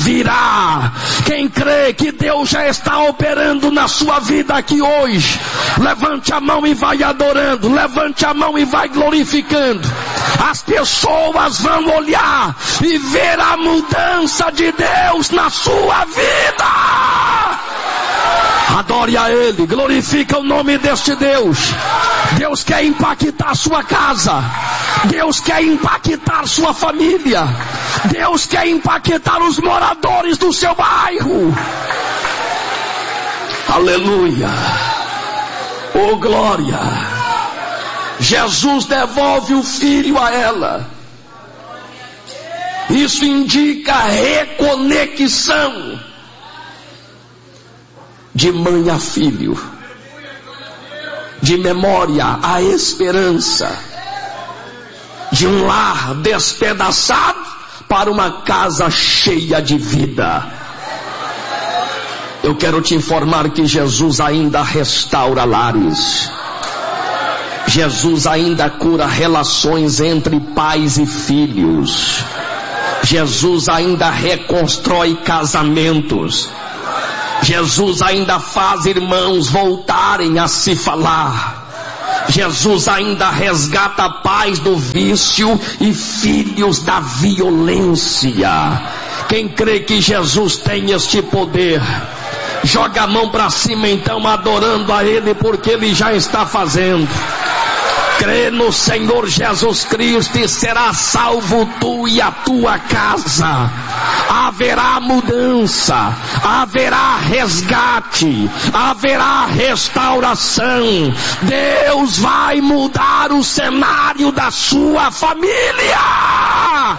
virá. Quem crê que Deus já está operando na sua vida aqui hoje, levante a mão e vai adorando, levante a mão e vai glorificando. As pessoas vão olhar e ver a mudança de Deus na sua vida. Adore a Ele, glorifica o nome deste Deus. Deus quer impactar sua casa, Deus quer impactar sua família, Deus quer impactar os moradores do seu bairro. Aleluia, oh glória. Jesus devolve o filho a ela. Isso indica reconexão de mãe a filho, de memória a esperança, de um lar despedaçado para uma casa cheia de vida. Eu quero te informar que Jesus ainda restaura lares. Jesus ainda cura relações entre pais e filhos. Jesus ainda reconstrói casamentos. Jesus ainda faz irmãos voltarem a se falar. Jesus ainda resgata pais do vício e filhos da violência. Quem crê que Jesus tem este poder, joga a mão para cima então, adorando a Ele, porque Ele já está fazendo. Crê no Senhor Jesus Cristo e será salvo tu e a tua casa. Haverá mudança, haverá resgate, haverá restauração. Deus vai mudar o cenário da sua família.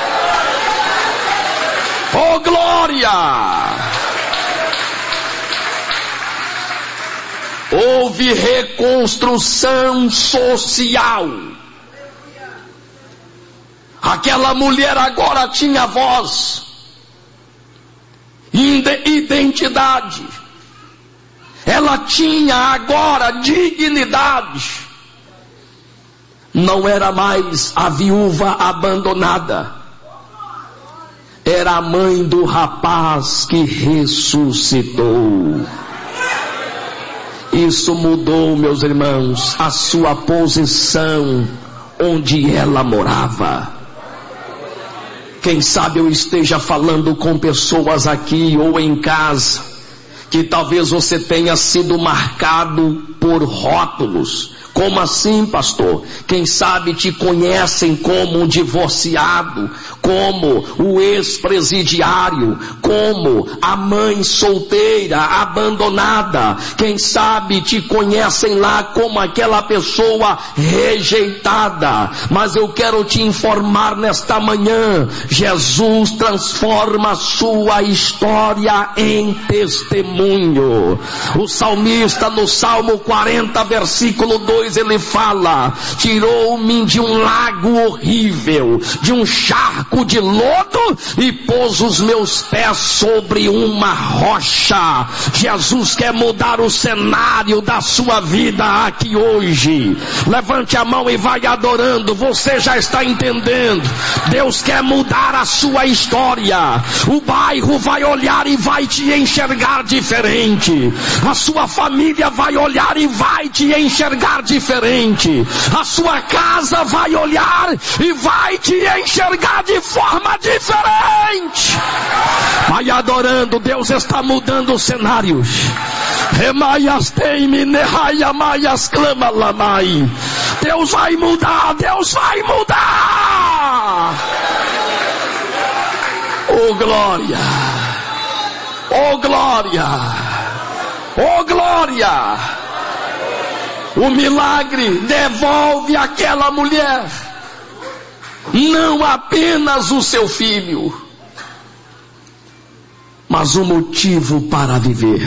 Oh glória! Houve reconstrução social. Aquela mulher agora tinha voz, identidade. Ela tinha agora dignidade. Não era mais a viúva abandonada. Era a mãe do rapaz que ressuscitou. Isso mudou, meus irmãos, a sua posição onde ela morava. Quem sabe eu esteja falando com pessoas aqui ou em casa, que talvez você tenha sido marcado por rótulos. Como assim, pastor? Quem sabe te conhecem como um divorciado, como o ex-presidiário, como a mãe solteira, abandonada. Quem sabe te conhecem lá como aquela pessoa rejeitada. Mas eu quero te informar nesta manhã, Jesus transforma a sua história em testemunho. O salmista no Salmo 40, versículo 2, ele fala: tirou-me de um lago horrível, de um charco de lodo, e pôs os meus pés sobre uma rocha. Jesus quer mudar o cenário da sua vida aqui hoje. Levante a mão e vai adorando. Você já está entendendo. Deus quer mudar a sua história. O bairro vai olhar e vai te enxergar diferente. A sua família vai olhar e vai te enxergar diferente. A sua casa vai olhar e vai te enxergar de forma diferente. Vai adorando. Deus está mudando os cenários. Deus vai mudar. Deus vai mudar. Oh glória, oh glória, oh glória. O milagre devolve àquela mulher não apenas o seu filho, mas o motivo para viver.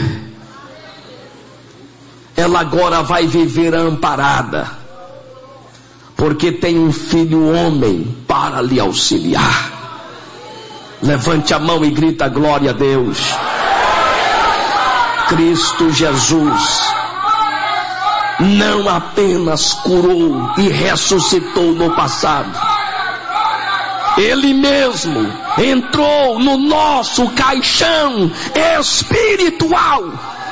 Ela agora vai viver amparada, porque tem um filho homem para lhe auxiliar. Levante a mão e grita glória a Deus. Cristo Jesus não apenas curou e ressuscitou no passado, Ele mesmo entrou no nosso caixão espiritual,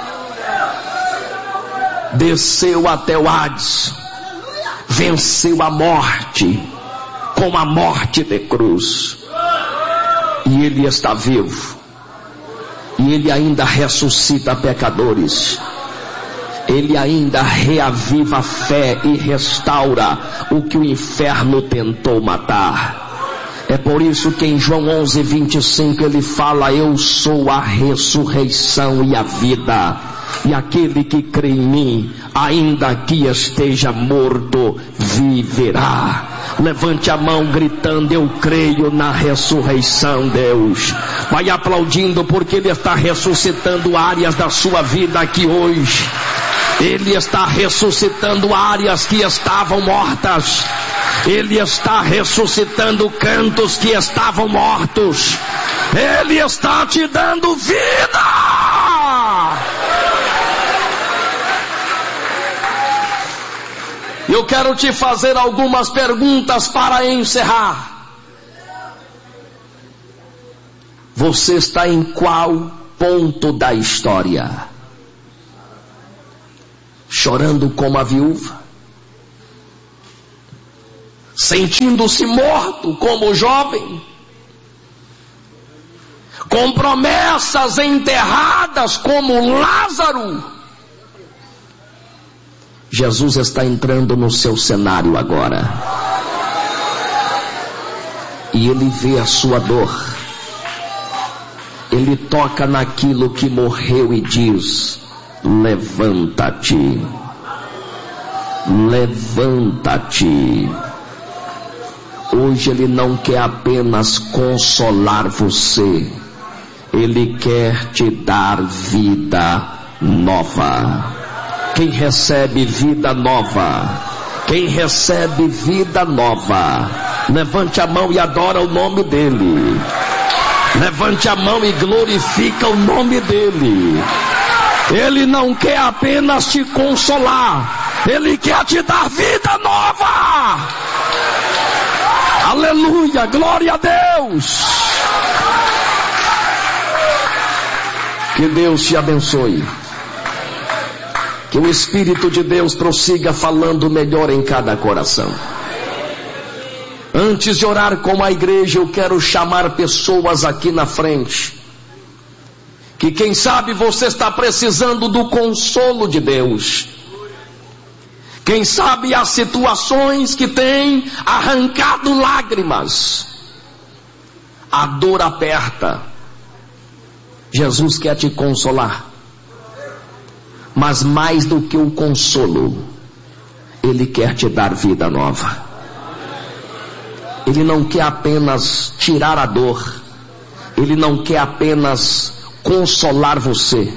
desceu até o Hades, venceu a morte com a morte de cruz, e Ele está vivo, e Ele ainda ressuscita pecadores, Ele ainda reaviva a fé e restaura o que o inferno tentou matar. É por isso que em João 11:25 ele fala: eu sou a ressurreição e a vida, e aquele que crê em mim, ainda que esteja morto, viverá. Levante a mão gritando: eu creio na ressurreição. Deus vai aplaudindo, porque Ele está ressuscitando áreas da sua vida aqui hoje. Ele está ressuscitando áreas que estavam mortas. Ele está ressuscitando cantos que estavam mortos. Ele está te dando vida. Eu quero te fazer algumas perguntas para encerrar. Você está em qual ponto da história? Chorando como a viúva? Sentindo-se morto como o jovem? Com promessas enterradas como Lázaro? Jesus está entrando no seu cenário agora, e Ele vê a sua dor. Ele toca naquilo que morreu e diz: levanta-te, levanta-te. Hoje Ele não quer apenas consolar você, Ele quer te dar vida nova. Quem recebe vida nova? Quem recebe vida nova? Levante a mão e adora o nome dEle. Levante a mão e glorifica o nome dEle. Ele não quer apenas te consolar, Ele quer te dar vida nova. Aleluia, glória a Deus. Que Deus te abençoe. Que o Espírito de Deus prossiga falando melhor em cada coração. Antes de orar com a igreja, eu quero chamar pessoas aqui na frente, que quem sabe você está precisando do consolo de Deus. Quem sabe as situações que têm arrancado lágrimas, a dor aperta. Jesus quer te consolar, mas mais do que o consolo, Ele quer te dar vida nova. Ele não quer apenas tirar a dor, Ele não quer apenas consolar você,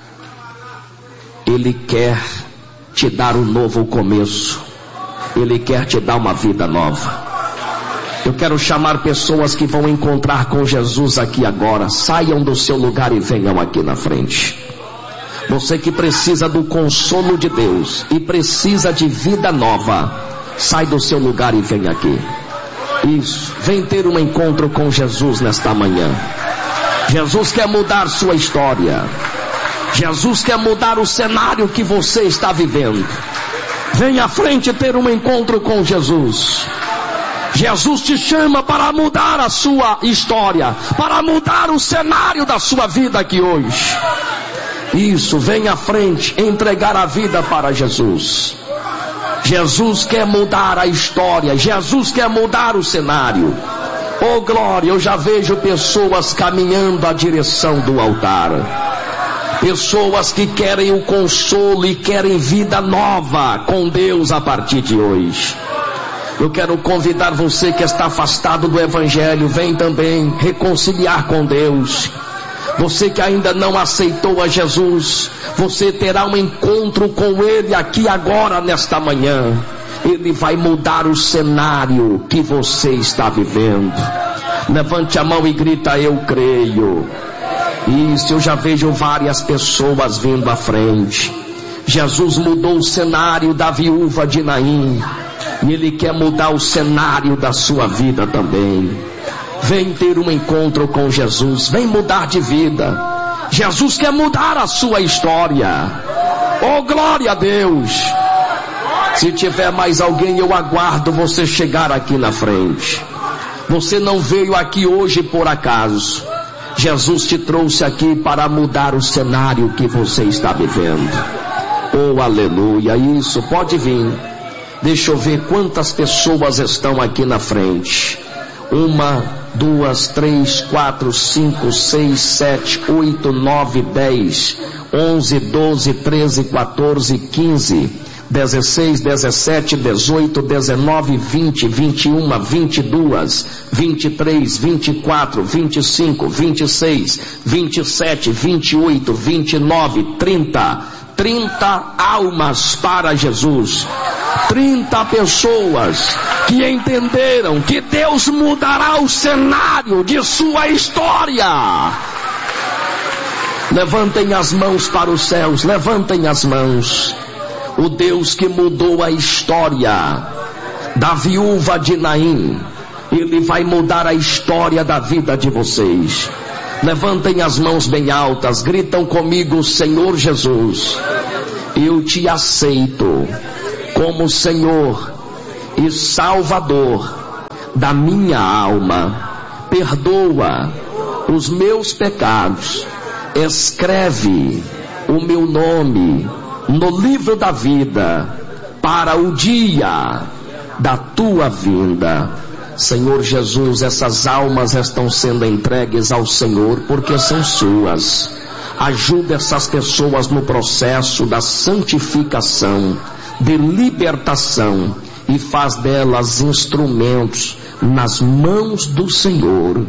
Ele quer te dar um novo começo, Ele quer te dar uma vida nova. Eu quero chamar pessoas que vão encontrar com Jesus aqui agora. Saiam do seu lugar e venham aqui na frente. Você que precisa do consolo de Deus e precisa de vida nova, sai do seu lugar e vem aqui. Isso, vem ter um encontro com Jesus nesta manhã. Jesus quer mudar sua história. Jesus quer mudar o cenário que você está vivendo. Vem à frente ter um encontro com Jesus. Jesus te chama para mudar a sua história, para mudar o cenário da sua vida aqui hoje. Isso, vem à frente, entregar a vida para Jesus. Jesus quer mudar a história, Jesus quer mudar o cenário. Oh glória, eu já vejo pessoas caminhando à direção do altar. Pessoas que querem o consolo e querem vida nova com Deus a partir de hoje. Eu quero convidar você que está afastado do Evangelho, vem também reconciliar com Deus. Você que ainda não aceitou a Jesus, você terá um encontro com Ele aqui agora nesta manhã. Ele vai mudar o cenário que você está vivendo. Levante a mão e grita: eu creio. Isso, eu já vejo várias pessoas vindo à frente. Jesus mudou o cenário da viúva de Naim, e Ele quer mudar o cenário da sua vida também. Vem ter um encontro com Jesus, vem mudar de vida. Jesus quer mudar a sua história. Oh, glória a Deus. Se tiver mais alguém, eu aguardo você chegar aqui na frente. Você não veio aqui hoje por acaso. Jesus te trouxe aqui para mudar o cenário que você está vivendo. Oh, aleluia, isso, pode vir. Deixa eu ver quantas pessoas estão aqui na frente. 1, 2, 3, 4, 5, 6, 7, 8, 9, 10, 11, 12, 13, 14, 15, 16, 17, 18, 19, 20, 21, 22, 23, 24, 25, 26, 27, 28, 29, 30 almas para Jesus. 30 pessoas que entenderam que Deus mudará o cenário de sua história. Levantem as mãos para os céus, levantem as mãos. O Deus que mudou a história da viúva de Naim, Ele vai mudar a história da vida de vocês. Levantem as mãos bem altas, gritam comigo: Senhor Jesus, eu te aceito como Senhor e Salvador da minha alma. Perdoa os meus pecados, escreve o meu nome no livro da vida para o dia da tua vinda. Senhor Jesus, essas almas estão sendo entregues ao Senhor porque são suas. Ajuda essas pessoas no processo da santificação, de libertação, e faz delas instrumentos nas mãos do Senhor.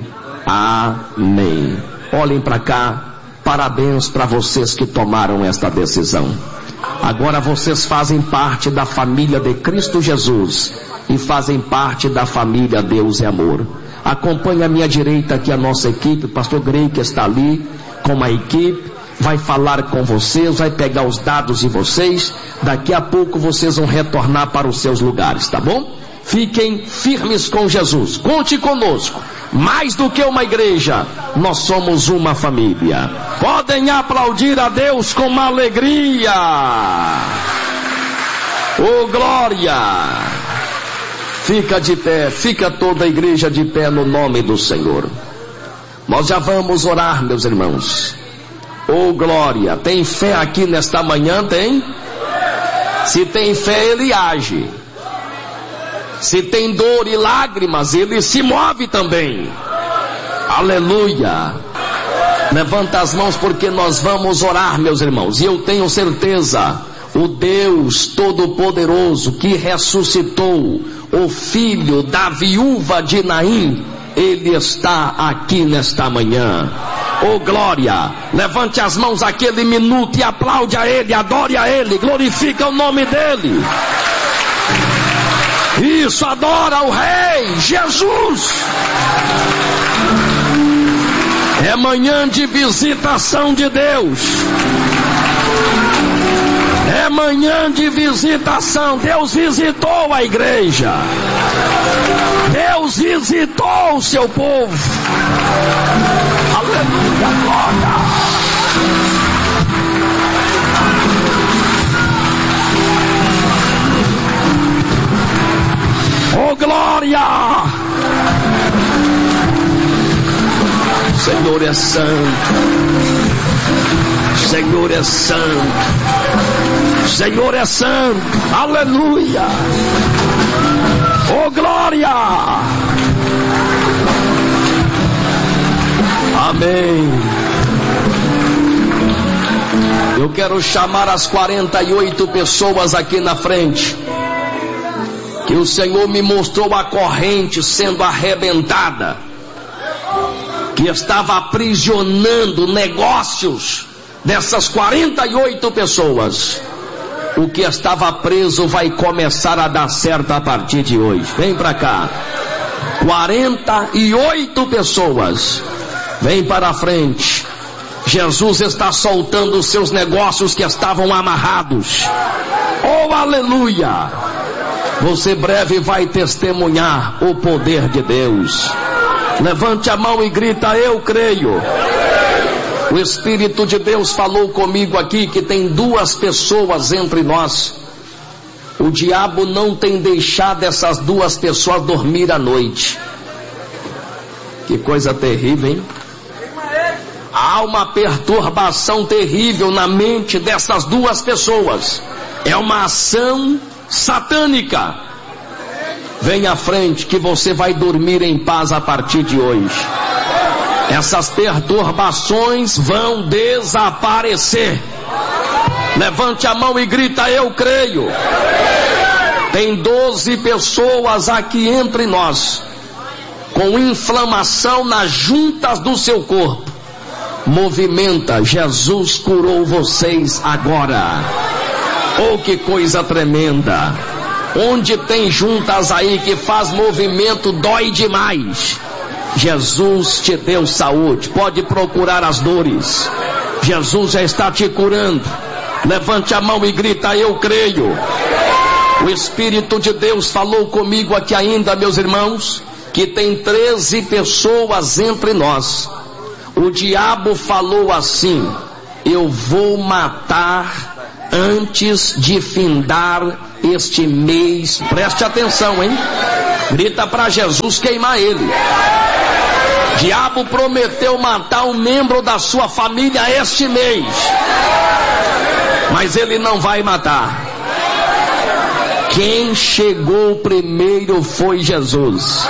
Amém. Olhem para cá. Parabéns para vocês que tomaram esta decisão. Agora vocês fazem parte da família de Cristo Jesus e fazem parte da família Deus é Amor. Acompanhe à minha direita aqui a nossa equipe. O pastor Grey, que está ali com a equipe, vai falar com vocês, vai pegar os dados de vocês. Daqui a pouco vocês vão retornar para os seus lugares, tá bom? Fiquem firmes com Jesus, conte conosco. Mais do que uma igreja, nós somos uma família. Podem aplaudir a Deus com uma alegria. Oh, glória! Fica de pé, fica toda a igreja de pé no nome do Senhor. Nós já vamos orar, meus irmãos. Oh, glória! Tem fé aqui nesta manhã? Tem? Se tem fé, Ele age. Se tem dor e lágrimas, Ele se move também. Aleluia. Levanta as mãos porque nós vamos orar, meus irmãos. E eu tenho certeza, o Deus Todo-Poderoso que ressuscitou o filho da viúva de Naim, Ele está aqui nesta manhã. Oh, glória! Levante as mãos aquele minuto e aplaude a Ele, adore a Ele, glorifica o nome dEle. Isso, adora o Rei Jesus. É manhã de visitação de Deus. É manhã de visitação. Deus visitou a igreja. Deus visitou o seu povo. Aleluia, glória. Oh, glória! Senhor é santo. Senhor é santo. Senhor é santo. Aleluia! Oh, glória! Amém. Eu quero chamar as 48 pessoas aqui na frente, que o Senhor me mostrou a corrente sendo arrebentada, que estava aprisionando negócios dessas 48 pessoas. O que estava preso vai começar a dar certo a partir de hoje. Vem para cá. 48 pessoas. Vem para a frente. Jesus está soltando os seus negócios que estavam amarrados. Oh, aleluia! Você breve vai testemunhar o poder de Deus. Levante a mão e grita: eu creio. O Espírito de Deus falou comigo aqui que tem duas pessoas entre nós. O diabo não tem deixado essas duas pessoas dormir à noite. Que coisa terrível, hein? Há uma perturbação terrível na mente dessas duas pessoas. É uma ação satânica. Vem à frente que você vai dormir em paz a partir de hoje. Essas perturbações vão desaparecer. Levante a mão e grita: eu creio. Tem 12 pessoas aqui entre nós com inflamação nas juntas do seu corpo. Movimenta, Jesus curou vocês agora. Oh, que coisa tremenda. Onde tem juntas aí que faz movimento, dói demais. Jesus te deu saúde. Pode procurar as dores. Jesus já está te curando. Levante a mão e grita: eu creio. O Espírito de Deus falou comigo aqui ainda, meus irmãos, que tem 13 pessoas entre nós. O diabo falou assim: eu vou matar antes de findar este mês. Preste atenção, hein? Grita para Jesus queimar ele. Diabo prometeu matar um membro da sua família este mês, mas ele não vai matar. Quem chegou primeiro foi Jesus.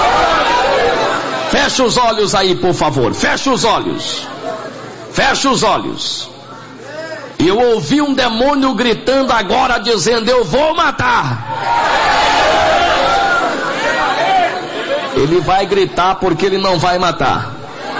Feche os olhos aí, por favor. Feche os olhos. Feche os olhos. Eu ouvi um demônio gritando agora, dizendo: eu vou matar. Ele vai gritar porque ele não vai matar.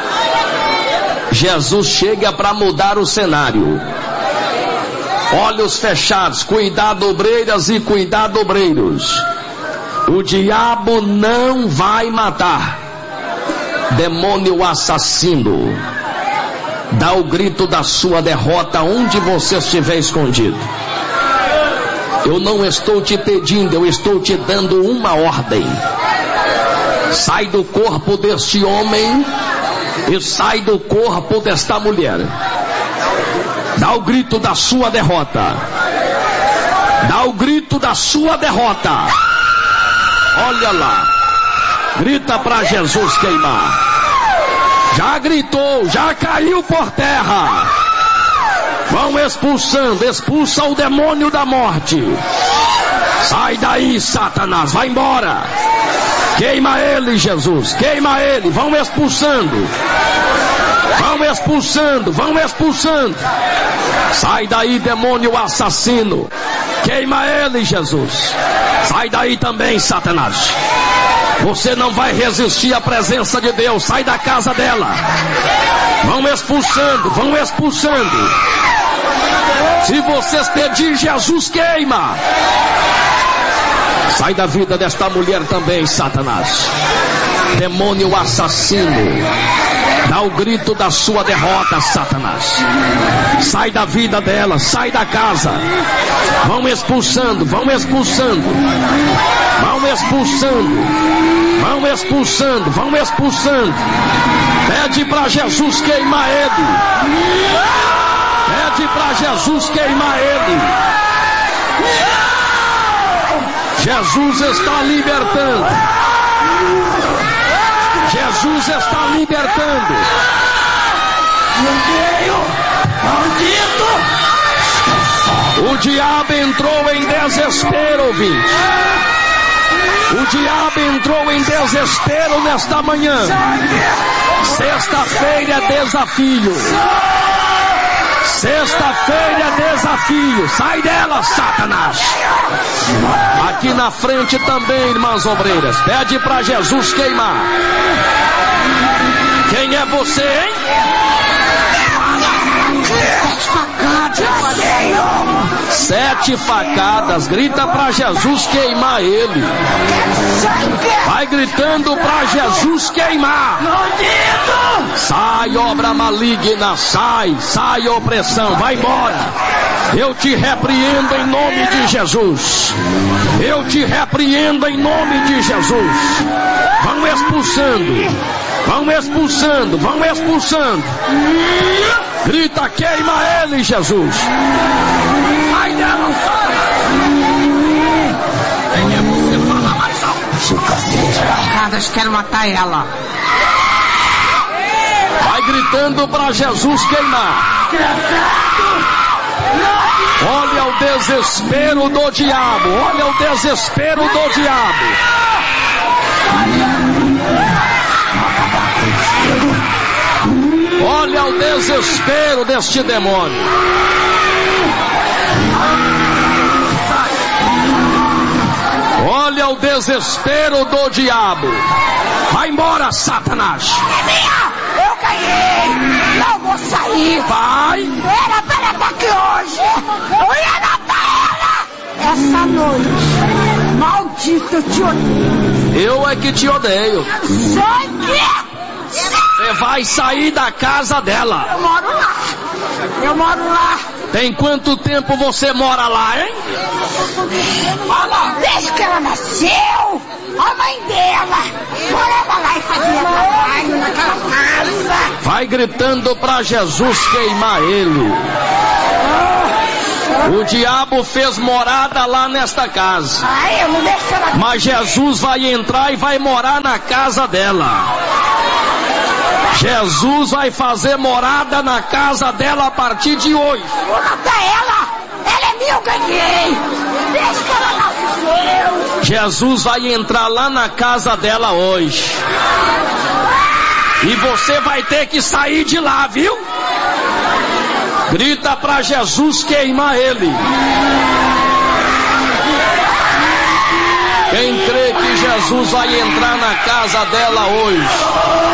Jesus chega para mudar o cenário. Olhos fechados, cuidado obreiras e cuidado obreiros. O diabo não vai matar. Demônio assassino, dá o grito da sua derrota onde você estiver escondido. Eu não estou te pedindo, eu estou te dando uma ordem. Sai do corpo deste homem e sai do corpo desta mulher. Dá o grito da sua derrota. Dá o grito da sua derrota. Olha lá. Grita para Jesus queimar. Já gritou, já caiu por terra. Vão expulsando, expulsa o demônio da morte. Sai daí, Satanás, vai embora. Queima ele, Jesus, queima ele. Vão expulsando. Vão expulsando, vão expulsando. Sai daí, demônio assassino. Queima ele, Jesus. Sai daí também, Satanás. Você não vai resistir à presença de Deus. Sai da casa dela. Vão expulsando, vão expulsando. Se vocês pedirem, Jesus queima. Sai da vida desta mulher também, Satanás. Demônio assassino. Dá o grito da sua derrota, Satanás. Sai da vida dela, sai da casa. Vão expulsando, vão expulsando. Vão expulsando. Vão expulsando, vão expulsando. Pede para Jesus queimar ele. Pede para Jesus queimar ele. Jesus está libertando. Jesus está libertando. O diabo entrou em desespero, ouvinte. O diabo entrou em desespero nesta manhã. Sexta-feira é desafio. Sexta-feira é desafio. Sai dela, Satanás. Aqui na frente também, irmãs obreiras. Pede para Jesus queimar. Quem é você, hein? 7 facadas. Grita para Jesus queimar ele. Vai gritando para Jesus queimar. Sai obra maligna, sai opressão, vai embora. Eu te repreendo em nome de Jesus. Eu te repreendo em nome de Jesus. Vão expulsando. Vão expulsando. Vão expulsando. Grita, queima ele, Jesus. Sai dela. Eles querem matar ela. Vai gritando para Jesus queimar. Olha o desespero do diabo. Olha o desespero do diabo. Olha o desespero deste demônio. Olha o desespero do diabo. Vai embora, Satanás. É minha! Eu ganhei! Não vou sair! Vai! Era pra ela estar aqui hoje! Eu ia matar ela! Essa noite! Maldito, eu te odeio! Eu é que te odeio! Sangue! Você vai sair da casa dela! Eu moro lá! Eu moro lá! Tem quanto tempo você mora lá, hein? Desde que ela nasceu, a mãe dela morava lá e fazia trabalho naquela casa. Vai gritando pra Jesus queimar ele. O diabo fez morada lá nesta casa. Ai, eu não deixo ela... Mas Jesus vai entrar e vai morar na casa dela. Jesus vai fazer morada na casa dela a partir de hoje. Vou matar ela! Ela é minha, eu ganhei! Desde que ela nasceu! Jesus vai entrar lá na casa dela hoje. E você vai ter que sair de lá, viu? Grita pra Jesus queimar ele. Quem crê que Jesus vai entrar na casa dela hoje?